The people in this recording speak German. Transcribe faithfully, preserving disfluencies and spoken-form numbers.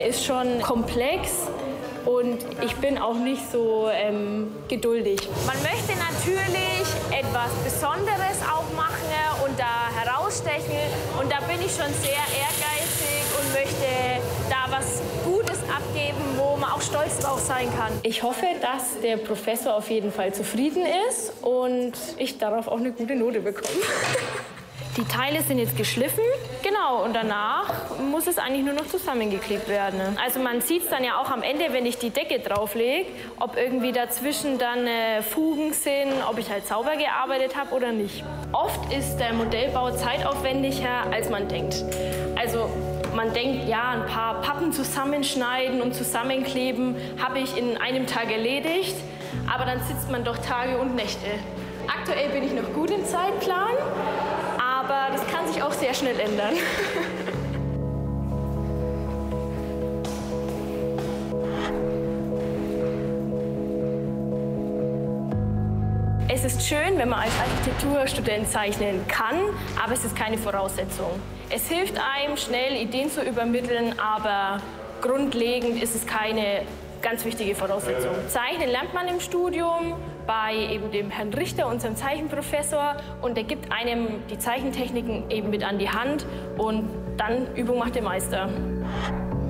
Ist schon komplex und ich bin auch nicht so ähm, geduldig. Man möchte natürlich etwas Besonderes auch machen und da herausstechen. Und da bin ich schon sehr ehrgeizig und möchte da was Gutes abgeben, wo man auch stolz drauf sein kann. Ich hoffe, dass der Professor auf jeden Fall zufrieden ist und ich darauf auch eine gute Note bekomme. Die Teile sind jetzt geschliffen, genau, und danach muss es eigentlich nur noch zusammengeklebt werden. Also man sieht es dann ja auch am Ende, wenn ich die Decke drauflege, ob irgendwie dazwischen dann äh, Fugen sind, ob ich halt sauber gearbeitet habe oder nicht. Oft ist der Modellbau zeitaufwendiger, als man denkt. Also man denkt, ja, ein paar Pappen zusammenschneiden und zusammenkleben habe ich in einem Tag erledigt, aber dann sitzt man doch Tage und Nächte. Aktuell bin ich noch gut im Zeitplan. Aber das kann sich auch sehr schnell ändern. Es ist schön, wenn man als Architekturstudent zeichnen kann, aber es ist keine Voraussetzung. Es hilft einem, schnell Ideen zu übermitteln, aber grundlegend ist es keine ganz wichtige Voraussetzung. Zeichnen lernt man im Studium bei eben dem Herrn Richter, unserem Zeichenprofessor, und der gibt einem die Zeichentechniken eben mit an die Hand und dann Übung macht den Meister.